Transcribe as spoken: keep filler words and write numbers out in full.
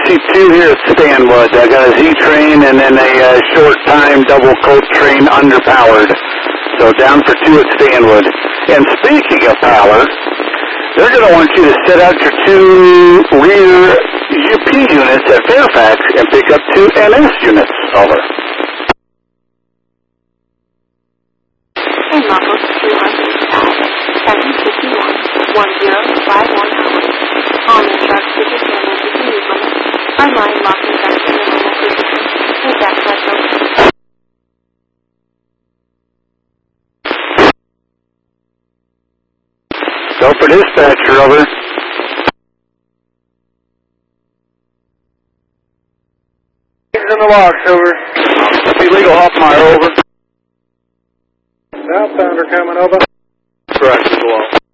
see two here at Stanwood. I got a Z-train and then a uh, short-time double coach train underpowered. So down for two at Stanwood. And speaking of power, they're going to want you to set out your two rear U P units at Fairfax and pick up two M S units. Over. And Lagos two hundred at seven fifty-one, one zero five one hours. On the truck to the Stanwood to the limit. I'm line locking back to the normal position. Take that flight over. Go for dispatcher, over. He's in the logs, over. Illegal Hoffmeyer, over. Southbounder coming over. Correct, as well.